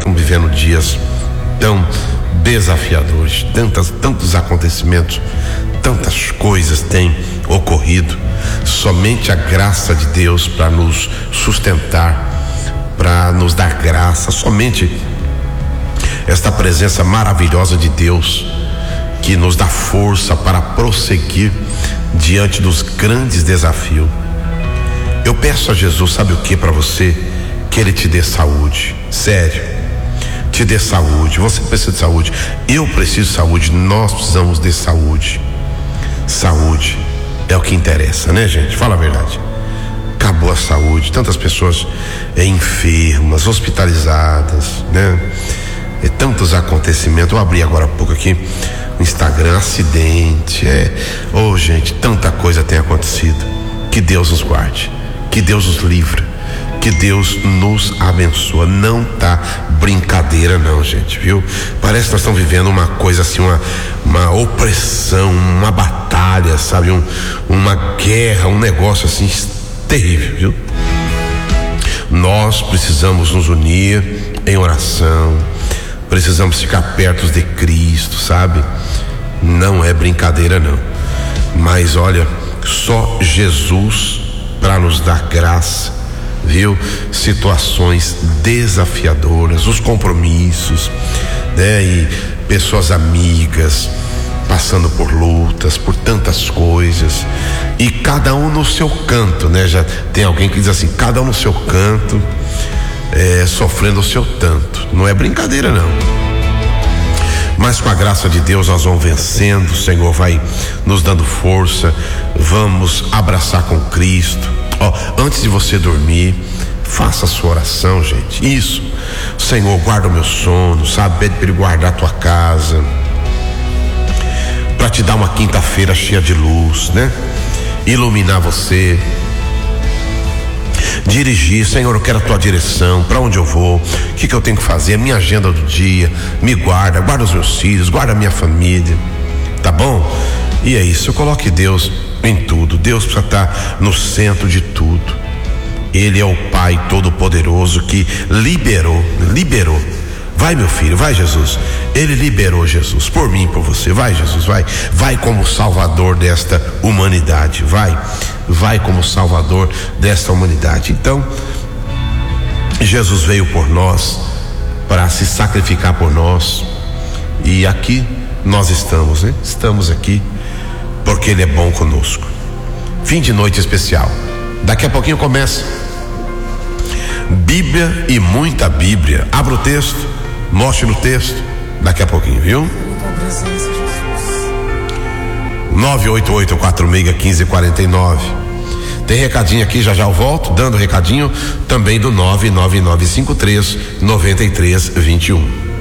estamos vivendo dias tão desafiadores, tantos acontecimentos, tantas coisas têm ocorrido. Somente a graça de Deus para nos sustentar, para nos dar graça, somente esta presença maravilhosa de Deus que nos dá força para prosseguir diante dos grandes desafios. Eu peço a Jesus, sabe o que para você? Que Ele te dê saúde, sério, te dê saúde. Você precisa de saúde, eu preciso de saúde, nós precisamos de saúde. Saúde é o que interessa, né, gente? Fala a verdade. Acabou a saúde, tantas pessoas enfermas, hospitalizadas, né? E tantos acontecimentos. Eu abri agora há pouco aqui no Instagram, acidente, gente, tanta coisa tem acontecido. Que Deus nos guarde, que Deus nos livre, que Deus nos abençoe. Não tá brincadeira não, gente, viu? Parece que nós estamos vivendo uma coisa assim, uma opressão, uma batalha, sabe? Uma guerra, um negócio assim terrível, viu? Nós precisamos nos unir em oração, precisamos ficar perto de Cristo, sabe? Não é brincadeira não, mas olha, só Jesus para nos dar graça, viu? Situações desafiadoras, os compromissos, né? E pessoas amigas passando por lutas, por tantas coisas, e cada um no seu canto, né? Já tem alguém que diz assim, cada um no seu canto, sofrendo o seu tanto. Não é brincadeira não, mas com a graça de Deus nós vamos vencendo. O Senhor vai nos dando força, vamos abraçar com Cristo. Antes de você dormir, faça a sua oração, gente. Isso, Senhor, guarda o meu sono, sabe? Pede para Ele guardar a tua casa, para te dar uma quinta-feira cheia de luz, né? Iluminar você, dirigir. Senhor, eu quero a tua direção, para onde eu vou, o que eu tenho que fazer, minha agenda do dia. Me guarda os meus filhos, guarda a minha família, tá bom? E é isso, eu coloque Deus em tudo. Deus precisa estar no centro de tudo. Ele é o Pai Todo-Poderoso que liberou. Vai, meu filho, vai, Jesus. Ele liberou, Jesus, por mim e por você. Vai, Jesus, vai como Salvador desta humanidade. Vai como Salvador desta humanidade. Então, Jesus veio por nós, para se sacrificar por nós, e aqui nós estamos, né? Estamos aqui porque Ele é bom conosco. Fim de noite especial. Daqui a pouquinho começa Bíblia e muita Bíblia. Abra o texto, mostre no texto. Daqui a pouquinho, viu? 988-46-1549. Tem recadinho aqui, já eu volto, dando recadinho também do 99953-9321.